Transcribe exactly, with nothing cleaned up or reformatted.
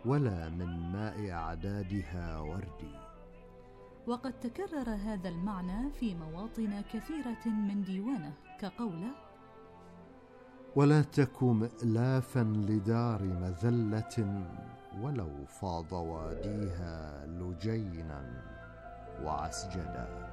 ولا من ماء أعدادها وردي. وقد تكرر هذا المعنى في مواطن كثيرة من ديوانه كقوله: ولا تك مئلافا لدار مذلة ولو فاض واديها لجينا وعسجدا.